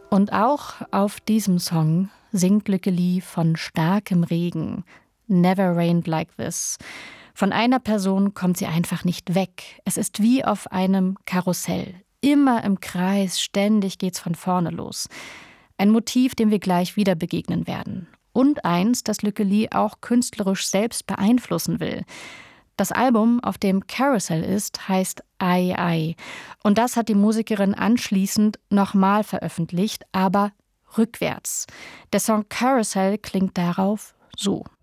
Und auch auf diesem Song singt Lykke Li von starkem Regen. Never rained like this. Von einer Person kommt sie einfach nicht weg. Es ist wie auf einem Karussell. Immer im Kreis, ständig geht's von vorne los. Ein Motiv, dem wir gleich wieder begegnen werden. Und eins, das Lykke Li auch künstlerisch selbst beeinflussen will. Das Album, auf dem Carousel ist, heißt Ai Ai. Und das hat die Musikerin anschließend nochmal veröffentlicht, aber rückwärts. Der Song Carousel klingt darauf so.